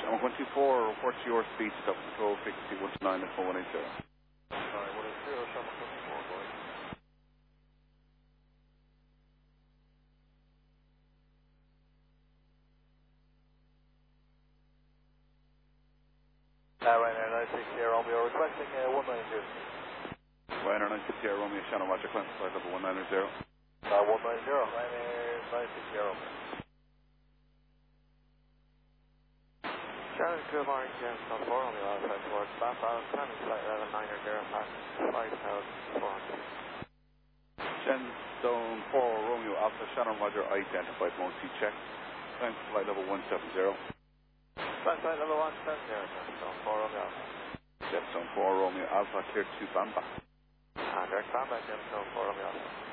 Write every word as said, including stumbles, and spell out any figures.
one two four, report to your speed, stop control, frequency one two nine at four one eight zero. Sorry, one eight zero, Sherman one two four, boy. Uh, Ryanair nine six zero, Romeo, requesting uh, one nine zero. Ryanair nine six zero, Romeo, Shannon, Roger, climb flight level one nine zero. Uh, one nine zero, Ryanair nine six zero. Shannon, good morning, James, on four, Romeo, Alpha towards Belfast, climbing flight level nine zero, past five thousand four hundred. Shen Stone four, Romeo, Alpha, Shannon, Roger, identified, Mo C check, climb flight level one seven zero. Flight flight level one seven zero, Jetstone four, Romeo Alpha. Jetstone four, Romeo, Alpha, clear to Bamba. And direct Bamba, Jetstone four, Romeo Alpha.